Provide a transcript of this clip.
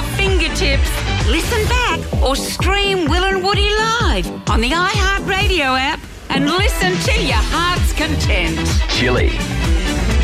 your fingertips. Listen back or stream Will and Woody live on the iHeartRadio app and listen to your heart's content. Chili.